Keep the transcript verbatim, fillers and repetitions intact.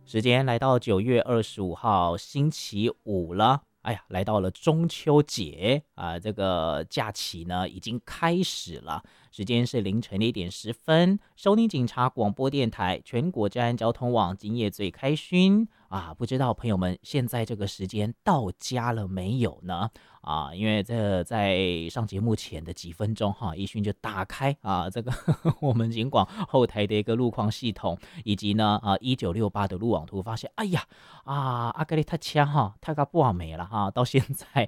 时间来到九月二十五号星期五了。哎呀，来到了中秋节啊、这个假期呢已经开始了。时间是凌晨的一点十分，收听警察广播电台全国治安交通网，今夜最开勋啊！不知道朋友们现在这个时间到家了没有呢？啊，因为这在上节目前的几分钟哈，一勋就打开啊这个我们警广后台的一个路况系统，以及呢啊一九六八的路网图，发现哎呀啊阿格丽他枪哈，太个不好没了哈，到现在